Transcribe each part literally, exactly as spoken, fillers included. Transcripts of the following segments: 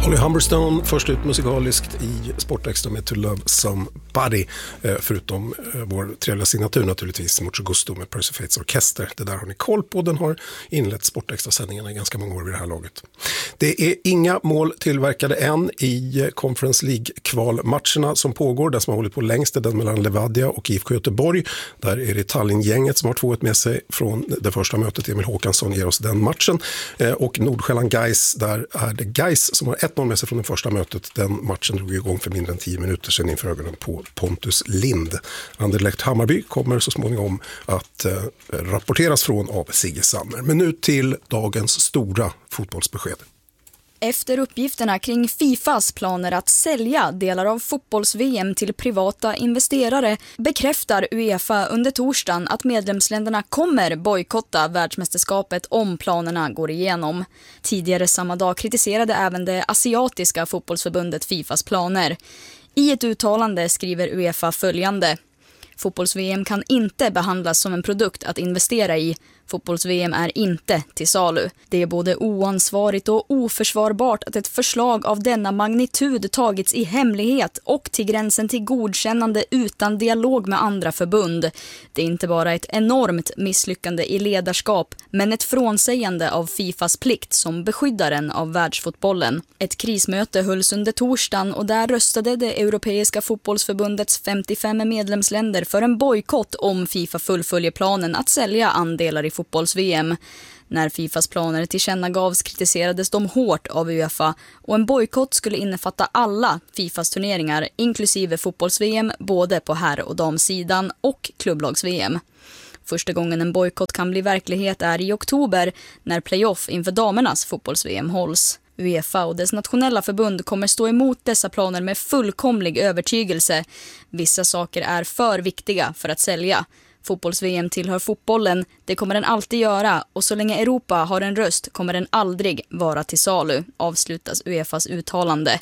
Holly Humberstone först ut musikaliskt i Sportextra med To Love Somebody, förutom vår trevliga signatur naturligtvis, Mucho Gusto med Percy Fates Orkester. Det där har ni koll på, den har inlett Sportextra-sändningarna i ganska många år vid det här laget. Det är inga mål tillverkade än i Conference League-kvalmatcherna som pågår. Den som har hållit på längst är den mellan Levadia och I F K Göteborg. Där är det Tallinn-gänget som har två ett med sig från det första mötet. Emil Håkansson ger oss den matchen. Och Nordsjälland Gais, där är det Gais som har ett noll med sig från det första mötet. Den matchen drog igång för mindre än tio minuter sedan inför ögonen på Pontus Lind. Anderlecht Hammarby kommer så småningom att eh, rapporteras från av Sigge Sammer. Men nu till dagens stora fotbollsbesked. Efter uppgifterna kring Fifas planer att sälja delar av fotbolls-V M till privata investerare bekräftar UEFA under torsdagen att medlemsländerna kommer bojkotta världsmästerskapet om planerna går igenom. Tidigare samma dag kritiserade även det asiatiska fotbollsförbundet Fifas planer. I ett uttalande skriver UEFA följande: Fotbolls-V M kan inte behandlas som en produkt att investera i. Fotbolls-V M är inte till salu. Det är både oansvarigt och oförsvarbart att ett förslag av denna magnitud tagits i hemlighet och till gränsen till godkännande utan dialog med andra förbund. Det är inte bara ett enormt misslyckande i ledarskap, men ett frånsägande av Fifas plikt som beskyddaren av världsfotbollen. Ett krismöte hölls under torsdagen och där röstade det Europeiska fotbollsförbundets femtiofem medlemsländer för en bojkott om Fifa fullföljer planen att sälja andelar i fotbolls-V M. När Fifas planer tillkännagavs kritiserades de hårt av UEFA och en bojkott skulle innefatta alla Fifas turneringar inklusive fotbolls-V M både på herr- och damsidan och klubblags-V M. Första gången en bojkott kan bli verklighet är i oktober när playoff inför damernas fotbolls-V M hålls. UEFA och dess nationella förbund kommer stå emot dessa planer med fullkomlig övertygelse. Vissa saker är för viktiga för att sälja. Fotbolls-V M tillhör fotbollen, det kommer den alltid göra och så länge Europa har en röst kommer den aldrig vara till salu, avslutas UEFAs uttalande.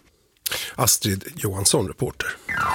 Astrid Johansson, reporter.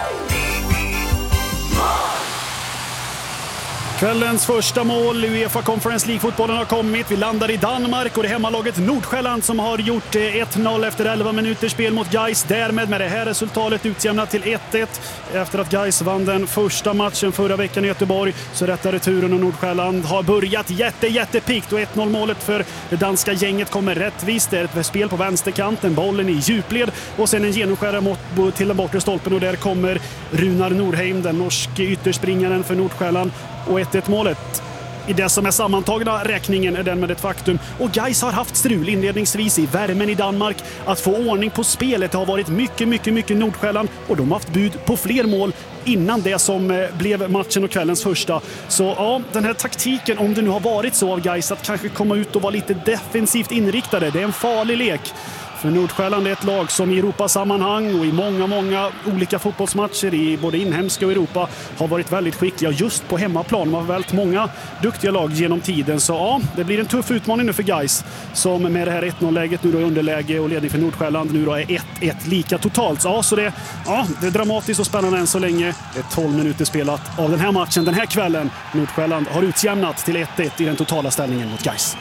Kvällens första mål i UEFA Conference League-fotbollen har kommit. Vi landar i Danmark och det är hemmalaget Nordsjälland som har gjort ett noll efter elva minuters spel mot Gais. Därmed med det här resultatet utjämnat till ett ett. Efter att Gais vann den första matchen förra veckan i Göteborg så rättar returen och Nordsjälland har börjat jätte, jättepikt och ett noll målet för det danska gänget kommer rättvist. Det är ett spel på vänsterkanten, bollen i djupled och sen en genomskärare mot till den bortre stolpen och där kommer Runar Norheim, den norske ytterspringaren för Nordsjälland. Och ett ett målet i det som är sammantagna räkningen är den med ett faktum. Och Gais har haft strul inledningsvis i värmen i Danmark. Att få ordning på spelet har varit mycket, mycket, mycket Nordsjälland. Och de har haft bud på fler mål innan det som blev matchen och kvällens första. Så ja, den här taktiken, om det nu har varit så av Gais att kanske komma ut och vara lite defensivt inriktade, det är en farlig lek. För Nordsjälland är ett lag som i Europasammanhang och i många, många olika fotbollsmatcher i både inhemska och Europa har varit väldigt skickliga just på hemmaplan. Man har vält många duktiga lag genom tiden. Så ja, det blir en tuff utmaning nu för Gais som med det här ett noll-läget nu då är underläge och ledning för Nordsjälland nu då är ett ett lika totalt. Så, ja, så det, ja, det är dramatiskt och spännande än så länge. Det är tolv minuter spelat av den här matchen den här kvällen. Nordsjälland har utjämnat till ett ett i den totala ställningen mot Gais.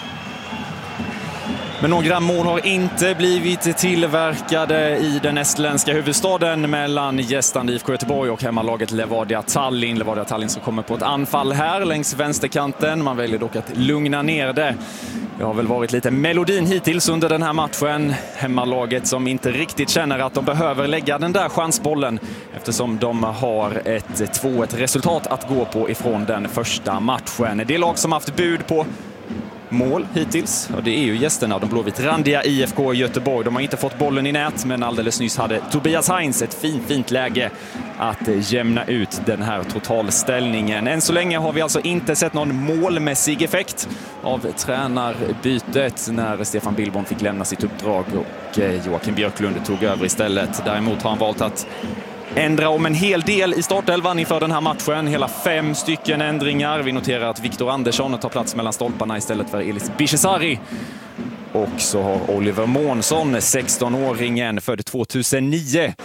Men några mål har inte blivit tillverkade i den estländska huvudstaden mellan gästande I F K Göteborg och hemmalaget Levadia Tallinn. Levadia Tallinn som kommer på ett anfall här längs vänsterkanten. Man väljer dock att lugna ner det. Det har väl varit lite melodin hittills under den här matchen. Hemmalaget som inte riktigt känner att de behöver lägga den där chansbollen eftersom de har ett två ett resultat att gå på ifrån den första matchen. Det är lag som haft bud på mål hittills, och det är ju gästerna, de blåvit-randiga I F K Göteborg. De har inte fått bollen i nät, men alldeles nyss hade Tobias Heinz ett fint, fint läge att jämna ut den här totalställningen. Än så länge har vi alltså inte sett någon målmässig effekt av tränarbytet när Stefan Billborn fick lämna sitt uppdrag och Joakim Björklund tog över istället. Däremot har han valt att ändra om en hel del i startelvan inför den här matchen. Hela fem stycken ändringar. Vi noterar att Viktor Andersson tar plats mellan stolparna istället för Elis Bishesari. Och så har Oliver Månsson, sexton-åringen född två tusen nio,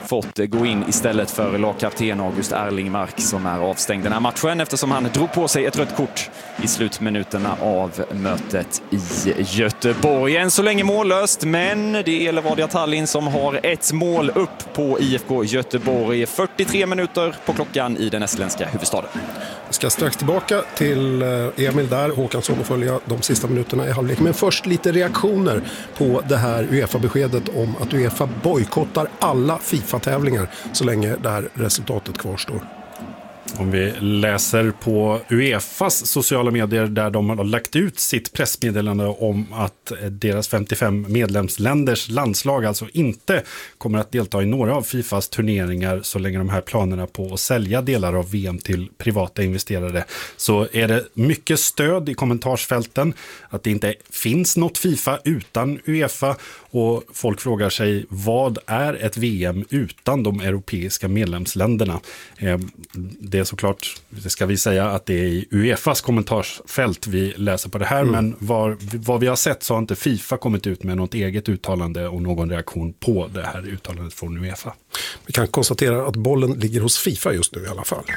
fått gå in istället för lagkapten August Erlingmark som är avstängd den här matchen eftersom han drog på sig ett rött kort i slutminuterna av mötet i Göteborg. Än så länge mållöst, men det är Levadia Tallinn som har ett mål upp på I F K Göteborg. fyrtiotre minuter på klockan i den estländska huvudstaden. Jag ska strax tillbaka till Emil där, Håkansson, och följa de sista minuterna i halvlek. Men först lite reaktioner på det här UEFA-beskedet om att UEFA bojkottar alla FIFA-tävlingar så länge det här resultatet kvarstår. Om vi läser på UEFAs sociala medier där de har lagt ut sitt pressmeddelande om att deras femtiofem medlemsländers landslag alltså inte kommer att delta i några av FIFAs turneringar så länge de här planerna på att sälja delar av V M till privata investerare, så är det mycket stöd i kommentarsfälten att det inte finns något FIFA utan UEFA, och folk frågar sig vad är ett V M utan de europeiska medlemsländerna. Det är såklart, det ska vi säga att det är i UEFAs kommentarsfält vi läser på det här, mm. men var, vad vi har sett så har inte FIFA kommit ut med något eget uttalande och någon reaktion på det här uttalandet från UEFA. Vi kan konstatera att bollen ligger hos FIFA just nu i alla fall.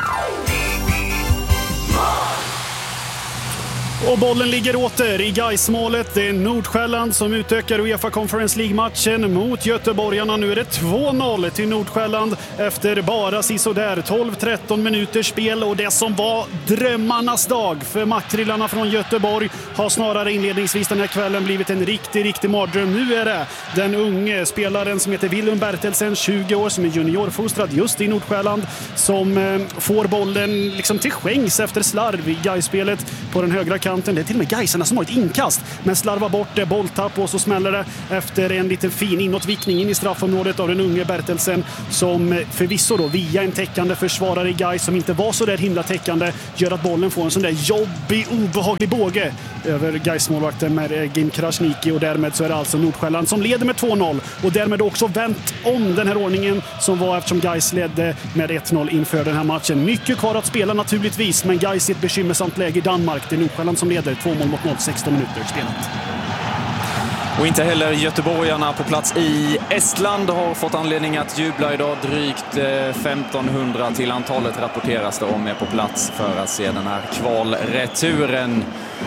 Och bollen ligger åter i Gais-målet. Det är Nordsjälland som utökar UEFA Conference League-matchen mot göteborgarna. Nu är det två noll till Nordsjälland efter bara sisådär tolv tretton minuters spel. Och det som var drömmarnas dag för maktrillarna från Göteborg har snarare inledningsvis den här kvällen blivit en riktig, riktig mardröm. Nu är det den unge spelaren som heter Willem Bertelsen, tjugo år, som är juniorfostrad just i Nordsjälland, som får bollen liksom till skänks efter slarv i Gais-spelet på den högra kanten. Det är till och med Gaisarna som har ett inkast, men slarvar bort det, bolltapp, och så smäller det efter en liten fin inåtvickning in i straffområdet av den unge Bertelsen, som förvisso då via en täckande försvarare i Gais som inte var så där himla täckande gör att bollen får en sån där jobbig, obehaglig båge över Gais-målvakten med Gim Krasniqi, och därmed så är det alltså Nordsjälland som leder med två noll och därmed också vänt om den här ordningen som var eftersom Gais ledde med ett noll inför den här matchen. Mycket kvar att spela naturligtvis, men Gais i ett bekymmersamt läge i Danmark. Det är Nordsjälland som leder två mål mot noll, sexton minuter spelat. Och inte heller göteborgarna på plats i Estland har fått anledning att jubla idag. Drygt femtonhundra till antalet rapporteras det om är på plats för att se den här kvalreturen.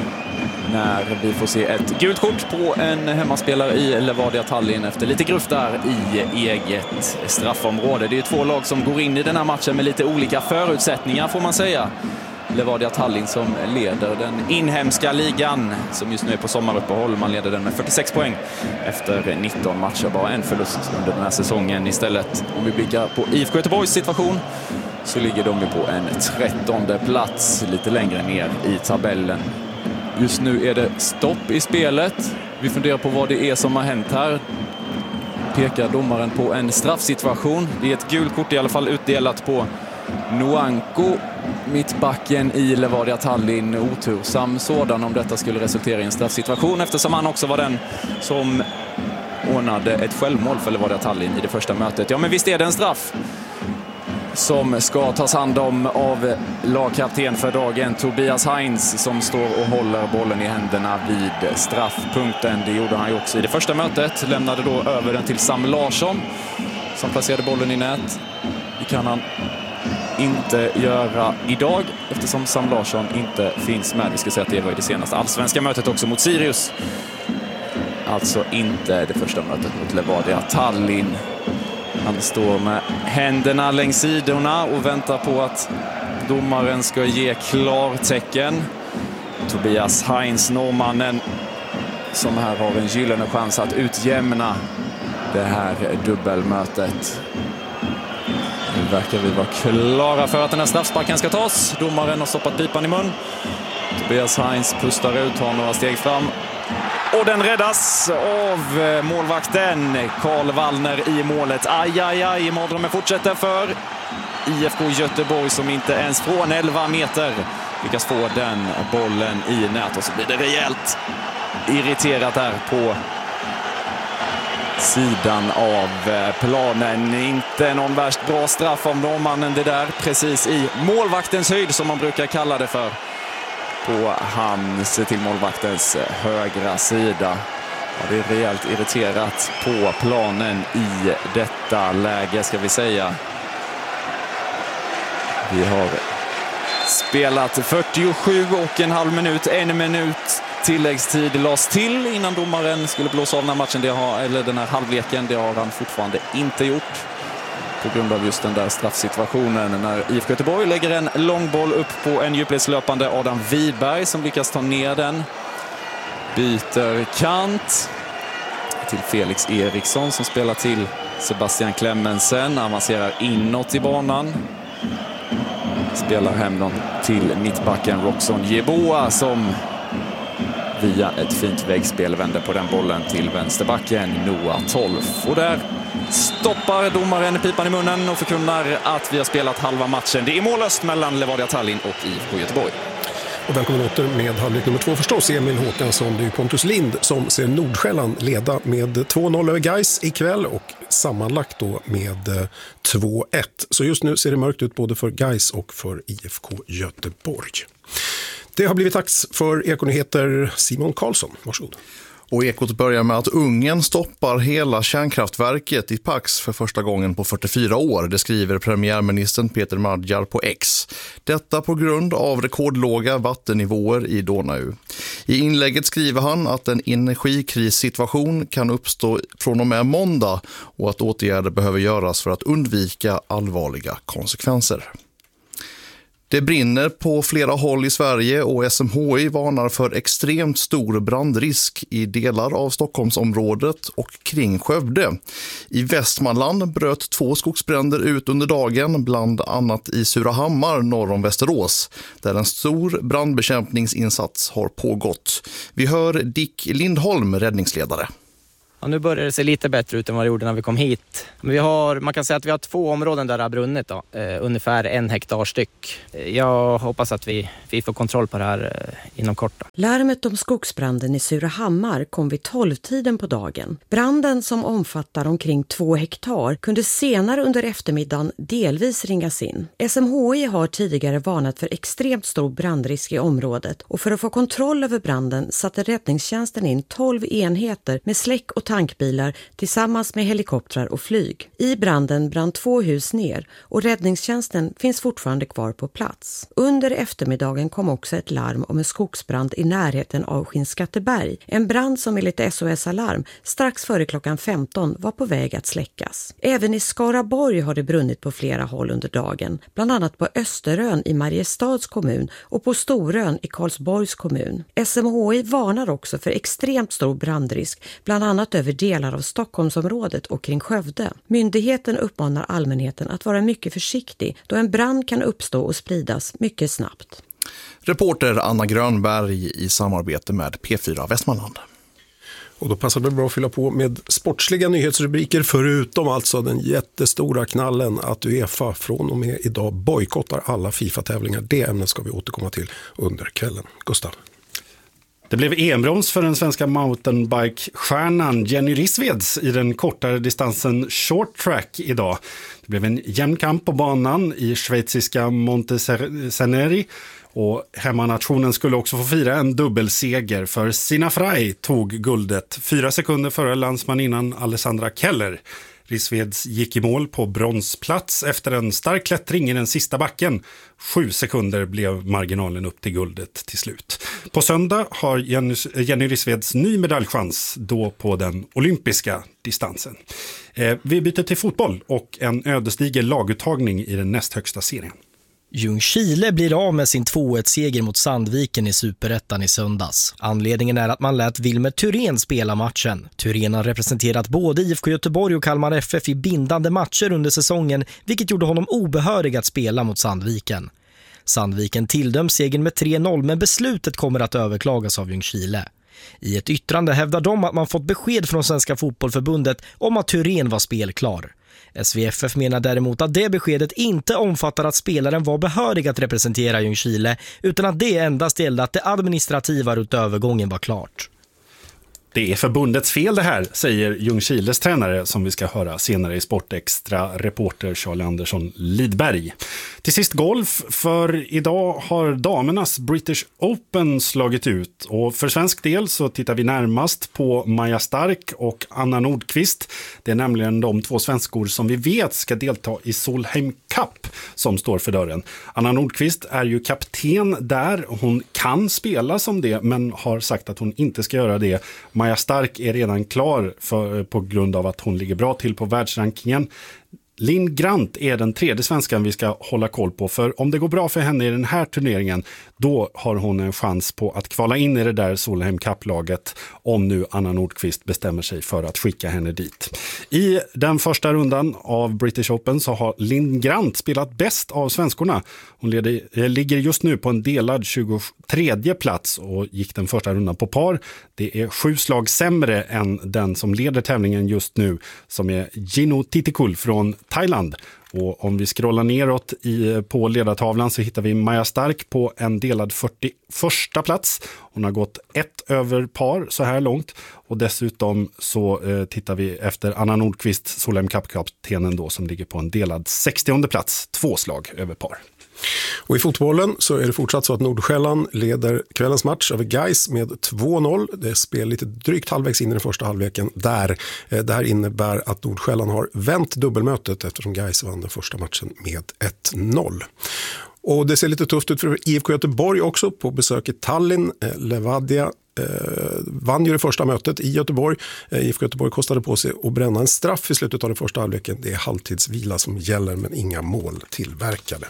När vi får se ett gult kort på en hemmaspelare i Levadia Tallinn efter lite gruff där i eget straffområde. Det är två lag som går in i den här matchen med lite olika förutsättningar, får man säga. Levadia Tallinn som leder den inhemska ligan som just nu är på sommaruppehåll. Man leder den med fyrtiosex poäng efter nitton matcher. Bara en förlust under den här säsongen. Istället, om vi blickar på I F K Göteborgs situation, så ligger de ju på en trettonde plats lite längre ner i tabellen. Just nu är det stopp i spelet. Vi funderar på vad det är som har hänt här. Pekar domaren på en straffsituation. Det är ett gult kort i alla fall utdelat på Noanko, mittbacken i Levadia Tallinn. Otursam sådan om detta skulle resultera i en straffsituation, eftersom han också var den som ordnade ett självmål för Levadia Tallinn i det första mötet. Ja, men visst är det en straff som ska tas hand om av lagkapten för dagen Tobias Heinz, som står och håller bollen i händerna vid straffpunkten. Det gjorde han ju också i det första mötet. Lämnade då över den till Sam Larsson som placerade bollen i nät. Det kan han inte göra idag eftersom Sam Larsson inte finns med. Vi ska säga att det var i det senaste allsvenska mötet också mot Sirius. Alltså inte det första mötet mot Levadia Tallinn. Han står med händerna längs sidorna och väntar på att domaren ska ge klartecken. Tobias Heinz, norrmannen, som här har en gyllene chans att utjämna det här dubbelmötet. Nu verkar vi vara klara för att den här straffsparken ska tas. Domaren har stoppat pipan i mun. Tobias Heinz pustar ut, har några steg fram. Och den räddas av målvakten Karl Wallner i målet. Aj, aj, aj. Mardrömmen fortsätter för I F K Göteborg som inte ens från elva meter lyckas få den bollen i nät. Och så blir det rejält irriterat där på sidan av planen. Inte någon värst bra straff om norrmannen det där. Precis i målvaktens höjd som man brukar kalla det för. På hans till målvaktens högra sida. Ja, det är rejält irriterat på planen i detta läge, ska vi säga. Vi har spelat fyrtiosju och en halv minut, en minut tilläggstid lades till innan domaren skulle blåsa av den här matchen, det har, eller den här halvleken. Det har han fortfarande inte gjort på grund av just den där straffsituationen när I F K Göteborg lägger en långboll upp på en djupledslöpande Adam Wiberg som lyckas ta ner den. Byter kant till Felix Eriksson som spelar till Sebastian Klemmensen, avancerar inåt i banan. Spelar hem dem till mittbacken Roxon Jeboa som via ett fint väggspel vänder på den bollen till vänsterbacken Noah Tolf. Och där stoppar domaren pipan i munnen och förkunnar att vi har spelat halva matchen. Det är mållöst mellan Levadia Tallinn och I F K Göteborg. Och välkommen åter med halvlek nummer två förstås, Emil Håkansson. Det är Pontus Lind som ser Nordsjälland leda med två noll över Gais ikväll och sammanlagt då med två ett. Så just nu ser det mörkt ut både för Gais och för I F K Göteborg. Det har blivit dags för Ekonyheter. Simon Karlsson, varsågod. Och Ekot börjar med att Ungern stoppar hela kärnkraftverket i Pax för första gången på fyrtiofyra år. Det skriver premiärministern Peter Magyar på X. Detta på grund av rekordlåga vattennivåer i Donau. I inlägget skriver han att en energikrissituation kan uppstå från och med måndag och att åtgärder behöver göras för att undvika allvarliga konsekvenser. Det brinner på flera håll i Sverige och S M H I varnar för extremt stor brandrisk i delar av Stockholmsområdet och kring Skövde. I Västmanland bröt två skogsbränder ut under dagen, bland annat i Surahammar norr om Västerås, där en stor brandbekämpningsinsats har pågått. Vi hör Dick Lindholm, räddningsledare. Ja, nu börjar det se lite bättre ut än vad det gjorde när vi kom hit. Men vi har, man kan säga att vi har två områden där det har brunnit. Då. Eh, ungefär en hektar styck. Jag hoppas att vi, vi får kontroll på det här eh, inom kort. Då. Larmet om skogsbranden i Surahammar kom vid tolvtiden på dagen. Branden som omfattar omkring två hektar kunde senare under eftermiddagen delvis ringas in. S M H I har tidigare varnat för extremt stor brandrisk i området och för att få kontroll över branden satte räddningstjänsten in tolv enheter med släck- och tankbilar tillsammans med helikoptrar och flyg. I branden brann två hus ner och räddningstjänsten finns fortfarande kvar på plats. Under eftermiddagen kom också ett larm om en skogsbrand i närheten av Skinnskatteberg. En brand som enligt S O S Alarm strax före klockan femton var på väg att släckas. Även i Skaraborg har det brunnit på flera håll under dagen, bland annat på Österön i Mariestads kommun och på Storön i Karlsborgs kommun. S M H I varnar också för extremt stor brandrisk, bland annat över delar av Stockholmsområdet och kring Skövde. Myndigheten uppmanar allmänheten att vara mycket försiktig då en brand kan uppstå och spridas mycket snabbt. Reporter Anna Grönberg i samarbete med P fyra Västmanland. Och då passar det bra att fylla på med sportsliga nyhetsrubriker förutom alltså den jättestora knallen att UEFA från och med idag bojkottar alla FIFA-tävlingar. Det ämnet ska vi återkomma till under kvällen. Gustav. Det blev E M-brons för den svenska mountainbike-stjärnan Jenny Rissveds i den kortare distansen short track idag. Det blev en jämn kamp på banan i schweiziska Monteceneri och hemmanationen skulle också få fira en dubbelseger för Sina Frey tog guldet fyra sekunder före landsmaninnan Alessandra Keller. Rissveds gick i mål på bronsplats efter en stark klättring i den sista backen. Sju sekunder blev marginalen upp till guldet till slut. På söndag har Jenny, Jenny Rissveds ny medaljchans då på den olympiska distansen. Eh, vi byter till fotboll och en ödesdiger laguttagning i den näst högsta serien. Ljungskile blir av med sin två ett-seger mot Sandviken i Superettan i söndags. Anledningen är att man lät Wilmer Thurén spela matchen. Thurén har representerat både I F K Göteborg och Kalmar F F i bindande matcher under säsongen, vilket gjorde honom obehörig att spela mot Sandviken. Sandviken tilldöms segern med tre noll, men beslutet kommer att överklagas av Ljungskile. I ett yttrande hävdar de att man fått besked från Svenska fotbollförbundet om att Thurén var spelklar. S V F F menar däremot att det beskedet inte omfattar att spelaren var behörig att representera Ljungskile, utan att det endast gällde att det administrativa runt övergången var klart. Det är förbundets fel det här, säger Ljungskiles tränare som vi ska höra senare i Sportextra, reporter Charlie Andersson Lidberg. Till sist golf, för idag har damernas British Open slagit ut och för svensk del så tittar vi närmast på Maja Stark och Anna Nordqvist. Det är nämligen de två svenskor som vi vet ska delta i Solheim Cup som står för dörren. Anna Nordqvist är ju kapten där, hon kan spela som det men har sagt att hon inte ska göra det. Maja Stark är redan klar för, på grund av att hon ligger bra till på världsrankingen. Linn Grant är den tredje svenskan vi ska hålla koll på, för om det går bra för henne i den här turneringen då har hon en chans på att kvala in i det där Solheim Cup-laget om nu Anna Nordqvist bestämmer sig för att skicka henne dit. I den första rundan av British Open så har Linn Grant spelat bäst av svenskorna. Hon leder, ligger just nu på en delad tjugotredje plats och gick den första rundan på par. Det är sju slag sämre än den som leder tävlingen just nu som är Gino Titikul från Thailand. Och om vi scrollar neråt i, på ledartavlan så hittar vi Maja Stark på en delad fyrtioförsta plats. Hon har gått ett över par så här långt. Och dessutom så eh, tittar vi efter Anna Nordqvist, Solheim Cup-kaptenen då, som ligger på en delad sextionde plats, två slag över par. Och i fotbollen så är det fortsatt så att Nordsjälland leder kvällens match över Gais med två noll. Det är spel lite drygt halvvägs in i den första halvleken där. Det här innebär att Nordsjälland har vänt dubbelmötet eftersom Gais vann den första matchen med ett noll. Och det ser lite tufft ut för I F K Göteborg också på besök i Tallinn. Levadia eh, vann ju det första mötet i Göteborg. Eh, I F K Göteborg kostade på sig att bränna en straff i slutet av den första halvleken. Det är halvtidsvila som gäller men inga mål tillverkade.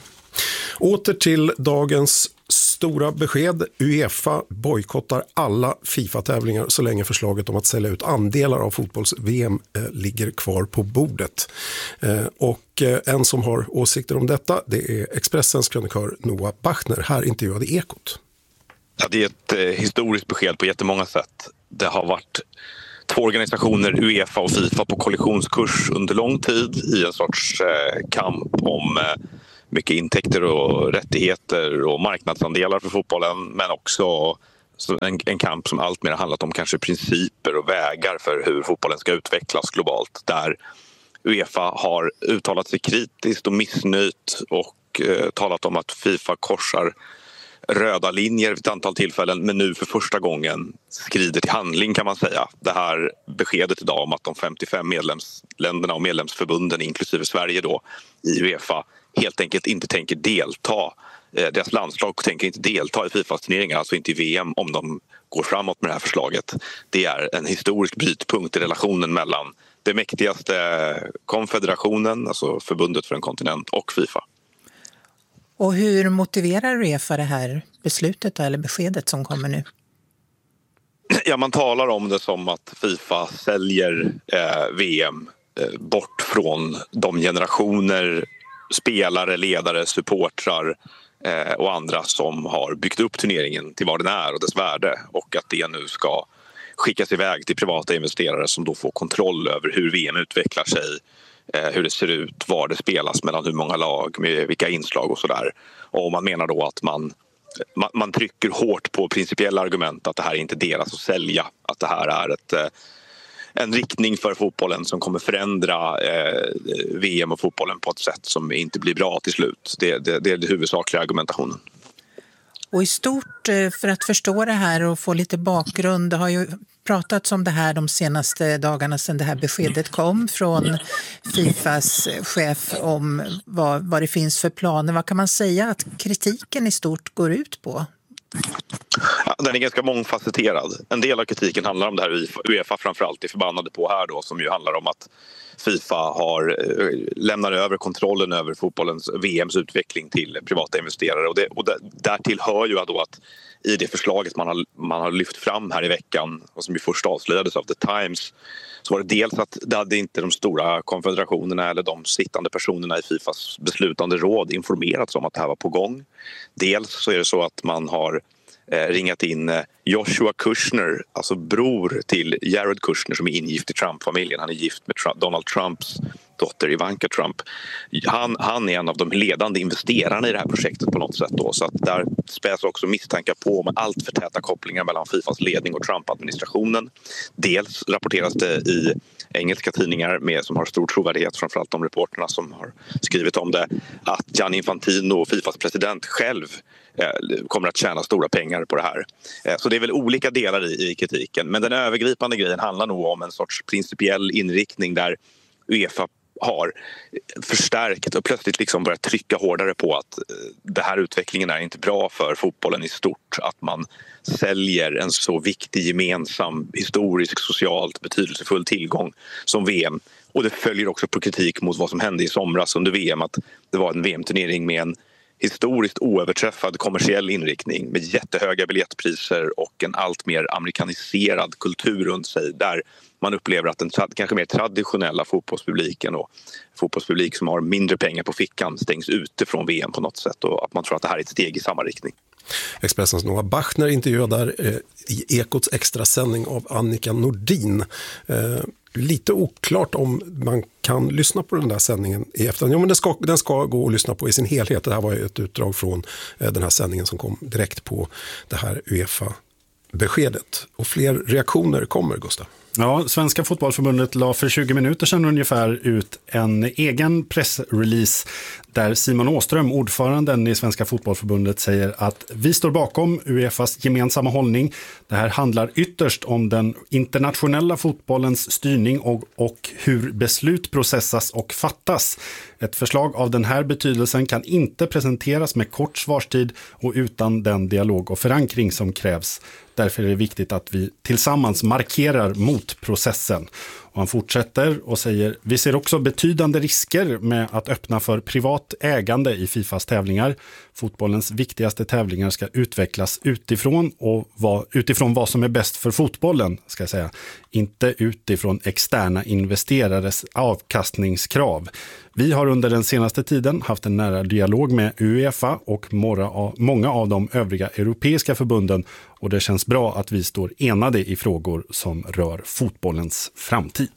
Åter till dagens stora besked. UEFA bojkottar alla FIFA-tävlingar så länge förslaget om att sälja ut andelar av fotbolls-V M eh, ligger kvar på bordet. Eh, och eh, en som har åsikter om detta, det är Expressens krönikör Noah Bachner. Här intervjuade Ekot. Ja, det är ett eh, historiskt besked på jättemånga sätt. Det har varit två organisationer, UEFA och FIFA, på kollisionskurs under lång tid i en sorts eh, kamp om eh, mycket intäkter och rättigheter och marknadsandelar för fotbollen, men också en, en kamp som allt mer handlat om kanske principer och vägar för hur fotbollen ska utvecklas globalt, där UEFA har uttalat sig kritiskt och missnöjt och eh, talat om att FIFA korsar röda linjer vid ett antal tillfällen, men nu för första gången skrider till handling, kan man säga. Det här beskedet idag om att de femtiofem medlemsländerna och medlemsförbunden, inklusive Sverige då, i UEFA helt enkelt inte tänker delta. Deras landslag tänker inte delta i FIFAs turneringar, alltså inte i V M, om de går framåt med det här förslaget. Det är en historisk brytpunkt i relationen mellan det mäktigaste konfederationen, alltså förbundet för en kontinent, och FIFA. Och hur motiverar UEFA det här beslutet eller beskedet som kommer nu? Ja, man talar om det som att FIFA säljer eh, V M eh, bort från de generationer spelare, ledare, supportrar eh, och andra som har byggt upp turneringen till vad den är och dess värde, och att det nu ska skickas iväg till privata investerare som då får kontroll över hur V M utvecklar sig, eh, hur det ser ut, var det spelas, mellan hur många lag, med vilka inslag och sådär. Och man menar då att man, man, man trycker hårt på principiella argument att det här är inte deras att sälja, att det här är ett eh, en riktning för fotbollen som kommer förändra eh, V M och fotbollen på ett sätt som inte blir bra till slut. Det, det, det är den huvudsakliga argumentationen. Och i stort, för att förstå det här och få lite bakgrund, det har ju pratats om det här de senaste dagarna sedan det här beskedet kom från FIFAs chef om vad, vad det finns för planer. Vad kan man säga att kritiken i stort går ut på? Ja, den är ganska mångfacetterad. En del av kritiken handlar om det här UEFA framförallt är förbannade på här då, som ju handlar om att FIFA har lämnar över kontrollen över fotbollens V M:s utveckling till privata investerare, och, det, och det, därtill hör ju då att i det förslaget man har, man har lyft fram här i veckan och som ju först avslöjades av The Times, så var det dels att det hade inte de stora konfederationerna eller de sittande personerna i FIFAs beslutande råd informerats om att det här var på gång. Dels så är det så att man har eh, ringat in eh, Joshua Kushner, alltså bror till Jared Kushner som är ingift i Trump-familjen. Han är gift med Trump, Donald Trumps dotter Ivanka Trump. Han, han är en av de ledande investerarna i det här projektet på något sätt då, så att där späs också misstankar på med allt för täta kopplingar mellan Fifas ledning och Trump-administrationen. Dels rapporteras det i engelska tidningar med, som har stor trovärdighet, framförallt de reporterna som har skrivit om det, att Gianni Infantino, Fifas president själv, eh, kommer att tjäna stora pengar på det här. Eh, så det är väl olika delar i, i kritiken, men den övergripande grejen handlar nog om en sorts principiell inriktning där UEFA har förstärkt och plötsligt liksom börjat trycka hårdare på att det här utvecklingen är inte bra för fotbollen i stort. Att man säljer en så viktig gemensam, historisk, socialt betydelsefull tillgång som V M. Och det följer också på kritik mot vad som hände i somras under V M, att det var en V M-turnering med en historiskt oöverträffad kommersiell inriktning med jättehöga biljettpriser och en allt mer amerikaniserad kultur runt sig där man upplever att den kanske mer traditionella fotbollspubliken och fotbollspublik som har mindre pengar på fickan stängs ute från V M på något sätt, och att man tror att det här är ett steg i samma riktning. Expressens Noah Bachner intervjuad där eh, i Ekots extra sändning av Annika Nordin. Eh, lite oklart om man kan lyssna på den där sändningen i efterhand. Jo, men den ska, den ska gå och lyssna på i sin helhet. Det här var ju ett utdrag från eh, den här sändningen som kom direkt på det här UEFA-beskedet. Och fler reaktioner kommer, Gustav. Ja, Svenska fotbollsförbundet la för tjugo minuter sedan ungefär ut en egen pressrelease där Simon Åström, ordföranden i Svenska fotbollsförbundet, säger att vi står bakom UEFAs gemensamma hållning. Det här handlar ytterst om den internationella fotbollens styrning och, och hur beslut processas och fattas. Ett förslag av den här betydelsen kan inte presenteras med kort svarstid och utan den dialog och förankring som krävs. Därför är det viktigt att vi tillsammans markerar mot processen. Och han fortsätter och säger: vi ser också betydande risker med att öppna för privat ägande i Fifas tävlingar. Fotbollens viktigaste tävlingar ska utvecklas utifrån och vad, utifrån vad som är bäst för fotbollen, ska jag säga. Inte utifrån externa investerares avkastningskrav. Vi har under den senaste tiden haft en nära dialog med UEFA och många av de övriga europeiska förbunden, och det känns bra att vi står enade i frågor som rör fotbollens framtid.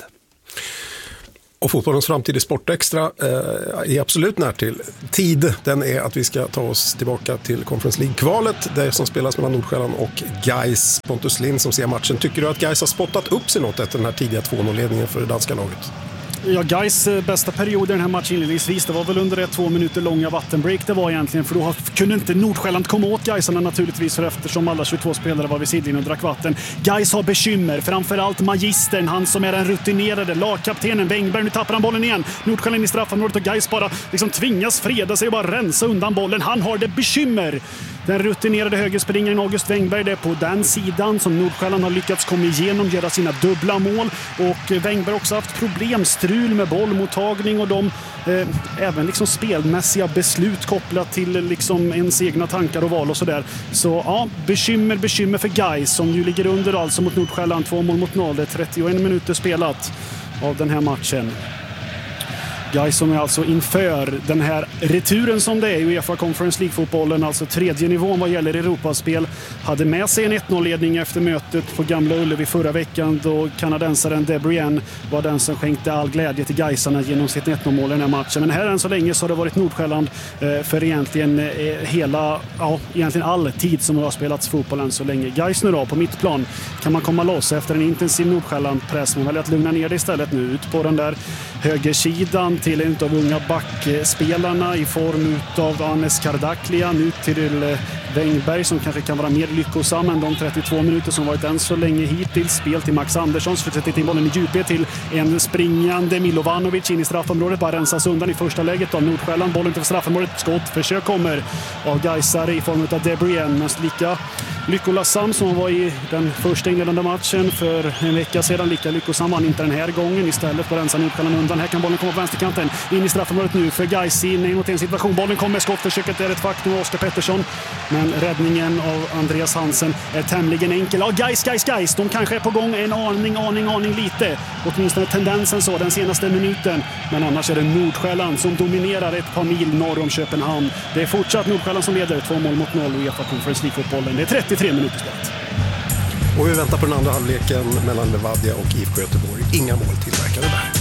Och fotbollens framtid i Sportextra eh, är absolut närtill. Tid, den är att vi ska ta oss tillbaka till Conference League-kvalet, det som spelas mellan Nordsjälland och Gais. Pontus Lind som ser matchen. Tycker du att Gais har spottat upp sig något efter den här tidiga två noll-ledningen för det danska laget? Ja, Gais bästa period i den här matchen inledningsvis, det var väl under ett två minuter långa vattenbreak det var egentligen, för då kunde inte Nordsjälland komma åt Gaisarna naturligtvis, för eftersom alla tjugotvå spelare var vid sidlinjen och drack vatten. Gais har bekymmer, framförallt magistern, han som är den rutinerade lagkaptenen Wängberg. Nu tappar han bollen igen, Nordsjälland i straffområdet, och Gais bara liksom tvingas freda sig och bara rensa undan bollen. Han har det bekymmer. Den rutinerade högerspringaren August Wängberg, det är på den sidan som Nordsjälland har lyckats komma igenom, göra sina dubbla mål, och Wängberg också haft problem, strul med bollmottagning och de eh, även liksom spelmässiga beslut kopplat till liksom ens egna tankar och val och sådär. Så ja, bekymmer, bekymmer för Gais som ju ligger under alltså mot Nordsjälland, två mål mot noll. Det är trettioen minuter spelat av den här matchen. Gais som är alltså inför den här returen som det är i UEFA Conference League-fotbollen, alltså tredje nivån vad gäller Europaspel, hade med sig en ett noll-ledning efter mötet på Gamla Ullevi förra veckan, då kanadensaren De Bruyne var den som skänkte all glädje till Gaisarna genom sitt ett noll-mål i den här matchen. Men här än så länge så har det varit Nordsjälland för egentligen hela, ja, egentligen all tid som har spelats fotboll än så länge. Gais nu då på mittplan, kan man komma loss efter en intensiv Nordsjälland-press, men väljer att lugna ner det istället nu ut på den där högersidan till en av unga backspelarna i form av Anes Kardaklia, nu till Wängberg som kanske kan vara mer lyckosam än de trettiotvå minuter som varit än så länge hittills. Spel till Max Andersson, så sätter in bollen i djupet till en springande Milovanovic in i straffområdet, bara rensas undan i första läget av Nordsjälland. Bollen till straffområdet, skottförsök kommer av Gaisare i form av De Bruyne, men lika lyckosam som var i den första inledande matchen för en vecka sedan, lika lyckosam var han inte den här gången. Istället på rensa Nordsjälland undan. Här kan bollen komma på vänsterkanten in i straffområdet nu för Gais in mot en situation. Bollen kommer, skottförsöket är ett faktum av Oskar Pettersson, men räddningen av Andreas Hansen är tämligen enkel. Ja, Gais, Gais, Gais, de kanske är på gång en aning, aning, aning lite. Åtminstone tendensen så den senaste minuten. Men annars är det Nordsjälland som dominerar ett par mil norr om Köpenhamn. Det är fortsatt Nordsjälland som leder, två mål mot noll i UEFA Conference League-fotbollen. Det är trettiotre minuter spelat. Och vi väntar på den andra halvleken mellan Levadia och I F K Göteborg. Inga mål tillverkade där.